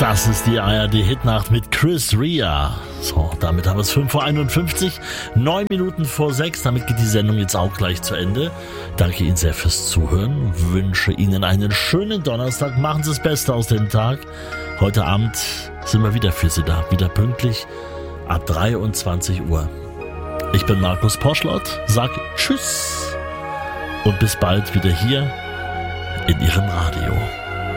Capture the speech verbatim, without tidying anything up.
Das ist die A R D-Hitnacht mit Chris Rea. So, damit haben wir es fünf Uhr einundfünfzig, neun Minuten vor sechs. Damit geht die Sendung jetzt auch gleich zu Ende. Danke Ihnen sehr fürs Zuhören. Wünsche Ihnen einen schönen Donnerstag. Machen Sie das Beste aus dem Tag. Heute Abend sind wir wieder für Sie da. Wieder pünktlich ab dreiundzwanzig Uhr. Ich bin Markus Poschlott. Sag Tschüss. Und bis bald wieder hier in Ihrem Radio.